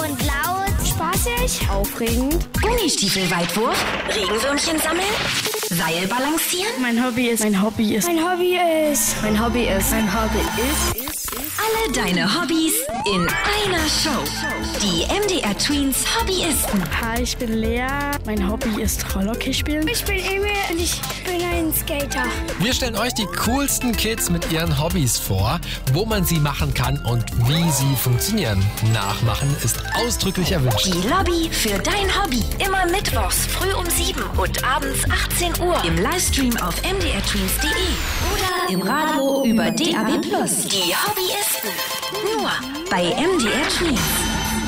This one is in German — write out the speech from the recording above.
und laut. Spaßig. Aufregend. Gummistiefelweitwurf, Regenwürmchen sammeln, Seil balancieren. Mein Hobby ist. Alle deine Hobbys in einer Show. Die MDR Tweens Hobbyisten. Hi, ich bin Lea. Mein Hobby ist Rollhockey spielen. Ich bin Emil und ich bin ein Skater. Wir stellen euch die coolsten Kids mit ihren Hobbys vor, wo man sie machen kann und wie sie funktionieren. Nachmachen ist ausdrücklich erwünscht. Die Lobby für dein Hobby. Immer mittwochs früh um 7 und abends 18 Uhr. Im Livestream auf mdrtweens.de oder im Radio über DAB+. Die Hobbyisten. Nur bei MDR Tweens.